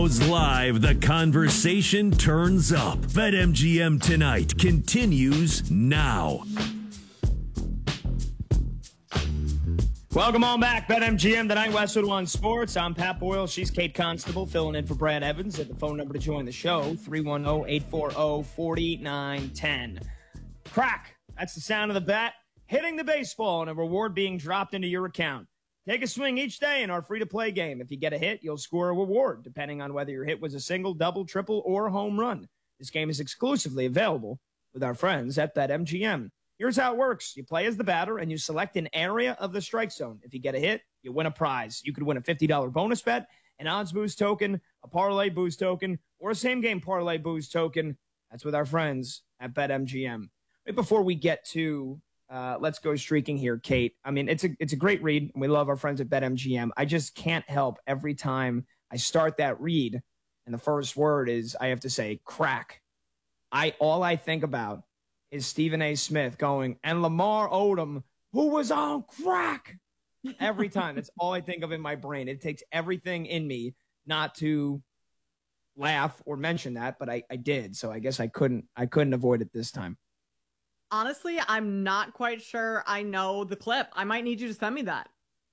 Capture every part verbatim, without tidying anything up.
Live, the conversation turns up. BetMGM Tonight continues now. Welcome on back, BetMGM Tonight, Westwood One Sports. I'm Pat Boyle. She's Kate Constable, filling in for Brad Evans. At the phone number to join the show, three one zero, eight four zero, four nine one zero. Crack. That's the sound of the bat hitting the baseball and a reward being dropped into your account. Take a swing each day in our free-to-play game. If you get a hit, you'll score a reward, depending on whether your hit was a single, double, triple, or home run. This game is exclusively available with our friends at BetMGM. Here's how it works. You play as the batter, and you select an area of the strike zone. If you get a hit, you win a prize. You could win a fifty dollars bonus bet, an odds boost token, a parlay boost token, or a same-game parlay boost token. That's with our friends at BetMGM. Right before we get to Uh, let's go streaking here, Kate. I mean, it's a it's a great read. We love our friends at BetMGM. I just can't help every time I start that read, and the first word is I have to say crack. I all I think about is Stephen A. Smith going and Lamar Odom, who was on crack. Every time, that's all I think of in my brain. It takes everything in me not to laugh or mention that, but I, I did. So I guess I couldn't I couldn't avoid it this time. Honestly, I'm not quite sure I know the clip. I might need you to send me that.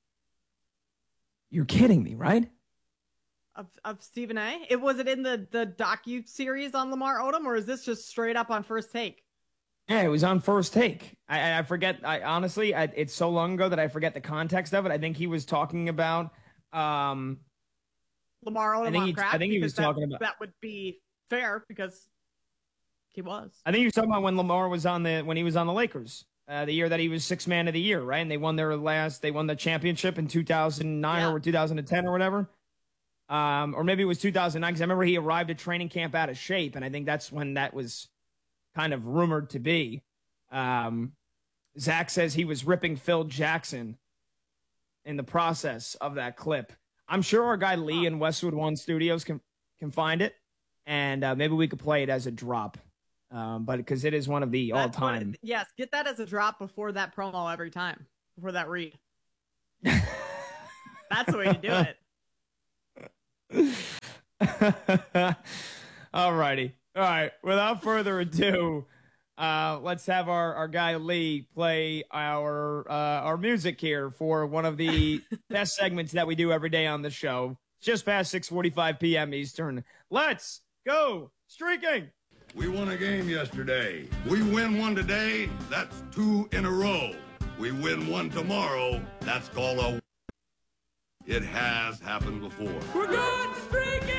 You're kidding me, right? Of of Stephen A? It was it in the, the docu-series on Lamar Odom, or is this just straight up on First Take? Yeah, it was on First Take. I, I forget. I honestly, I, it's so long ago that I forget the context of it. I think he was talking about um, Lamar Odom I think on he, crack. I think he was that, talking about that would be fair because he was. I think he was talking about when Lamar was on the when he was on the Lakers, uh, the year that he was sixth man of the year, right? And they won their last, they won the championship in two thousand nine yeah. or two thousand ten or whatever, um, or maybe it was two thousand nine because I remember he arrived at training camp out of shape, and I think that's when that was kind of rumored to be. Um, Zach says he was ripping Phil Jackson in the process of that clip. I'm sure our guy Lee in Westwood One Studios can can find it, and uh, maybe we could play it as a drop. Um, but because it is one of the all time. Yes, get that as a drop before that promo every time, before that read. That's the way to do it. All righty. All right. Without further ado, uh, let's have our, our guy Lee play our uh, our music here for one of the best segments that we do every day on the show. It's just past six forty-five p.m. Eastern. Let's go streaking. We won a game yesterday. We win one today, that's two in a row. We win one tomorrow, that's called a... It has happened before. We're good streaking!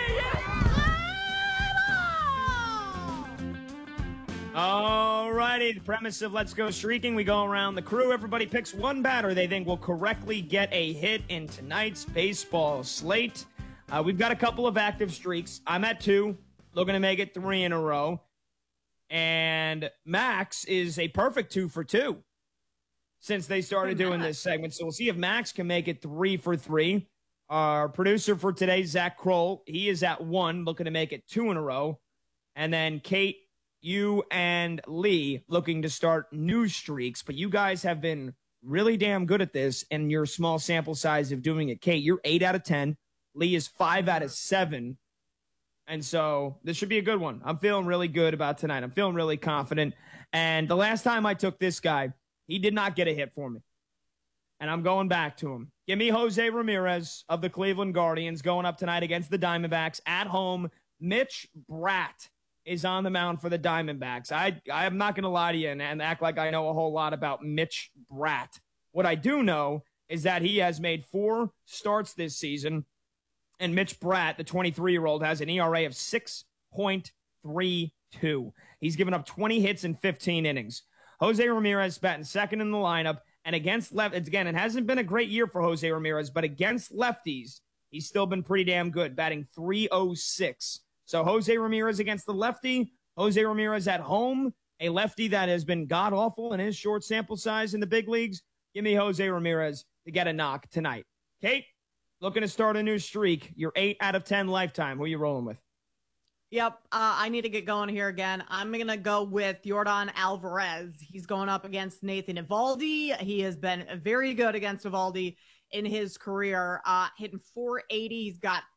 All righty, the premise of Let's Go Streaking, we go around the crew. Everybody picks one batter they think will correctly get a hit in tonight's baseball slate. Uh, we've got a couple of active streaks. I'm at two. Looking to make it three in a row. And Max is a perfect two for two since they started doing this segment. So we'll see if Max can make it three for three. Our producer for today, Zach Kroll, he is at one, looking to make it two in a row. And then Kate, you and Lee looking to start new streaks. But you guys have been really damn good at this in your small sample size of doing it. Kate, you're eight out of ten. Lee is five out of seven. And so this should be a good one. I'm feeling really good about tonight. I'm feeling really confident. And the last time I took this guy, he did not get a hit for me. And I'm going back to him. Give me Jose Ramirez of the Cleveland Guardians going up tonight against the Diamondbacks at home. Mitch Bratt is on the mound for the Diamondbacks. I, I'm not going to lie to you and, and act like I know a whole lot about Mitch Bratt. What I do know is that he has made four starts this season. And Mitch Bratt, the twenty-three-year-old, has an E R A of six point three two. He's given up twenty hits in fifteen innings. Jose Ramirez batting second in the lineup. And against left, again, it hasn't been a great year for Jose Ramirez, but against lefties, he's still been pretty damn good, batting three oh six. So Jose Ramirez against the lefty, Jose Ramirez at home, a lefty that has been god-awful in his short sample size in the big leagues. Give me Jose Ramirez to get a knock tonight. Kate? Looking to start a new streak. You're eight out of ten lifetime. Who are you rolling with? Yep. Uh, I need to get going here again. I'm going to go with Yordan Alvarez. He's going up against Nathan Eovaldi. He has been very good against Eovaldi in his career, uh, hitting four eighty. He's got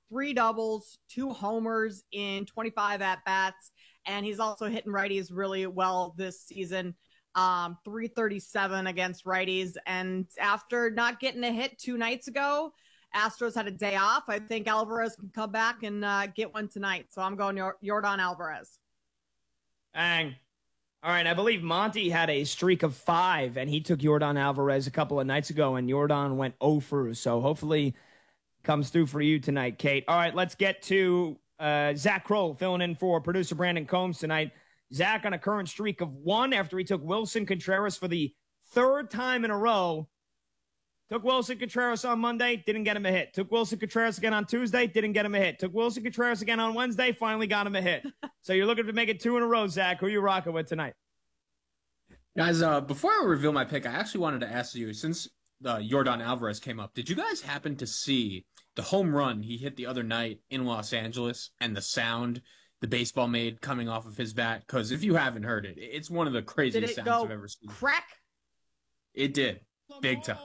three doubles, two homers in twenty-five at-bats, and he's also hitting righties really well this season. Um, three thirty-seven against righties, and after not getting a hit two nights ago, Astros had a day off. I think Alvarez can come back and uh, get one tonight, so I'm going Yordan Alvarez. Bang. All right, I believe Monty had a streak of five, and he took Yordan Alvarez a couple of nights ago, and Yordan went oh for, so hopefully comes through for you tonight, Kate. All right, let's get to uh, Zach Kroll filling in for producer Brandon Combs tonight. Zach on a current streak of one after he took Wilson Contreras for the third time in a row. Took Wilson Contreras on Monday, didn't get him a hit. Took Wilson Contreras again on Tuesday, didn't get him a hit. Took Wilson Contreras again on Wednesday, finally got him a hit. So you're looking to make it two in a row, Zach. Who are you rocking with tonight? Guys, uh, before I reveal my pick, I actually wanted to ask you, since uh, Yordan Alvarez came up, did you guys happen to see the home run he hit the other night in Los Angeles and the sound the baseball made coming off of his bat? Because if you haven't heard it, it's one of the craziest sounds I've ever seen. Crack? It did. Big time.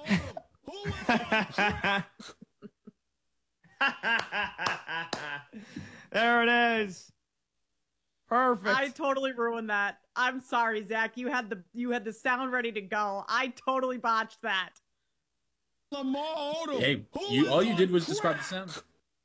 There it is. Perfect. I totally ruined that. I'm sorry, Zach. You had the you had the sound ready to go. I totally botched that. Hey, you all you did was describe the sound.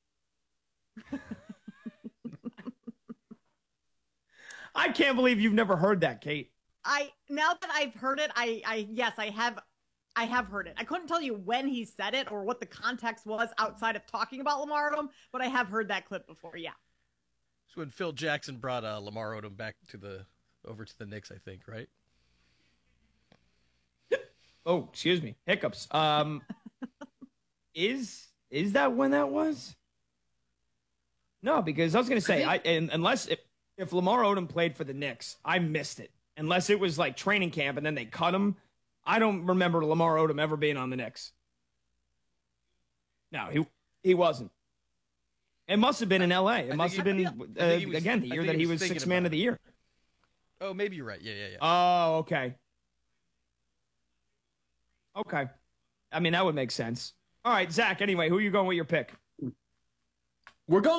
I can't believe you've never heard that, Kate. I now that I've heard it, I I yes, I have I have heard it. I couldn't tell you when he said it or what the context was outside of talking about Lamar Odom, but I have heard that clip before. Yeah. It's when Phil Jackson brought uh, Lamar Odom back to the over to the Knicks, I think, right? Oh, excuse me. Hiccups. Um, is is that when that was? No, because I was going to say, I, and, unless if, if Lamar Odom played for the Knicks, I missed it. Unless it was like training camp and then they cut him. I don't remember Lamar Odom ever being on the Knicks. No, he he wasn't. It must have been in L A. It must have been, uh, was, again, the year that he was, was sixth man of the year. Oh, maybe you're right. Yeah, yeah, yeah. Oh, okay. Okay. I mean, that would make sense. All right, Zach, anyway, who are you going with your pick? We're going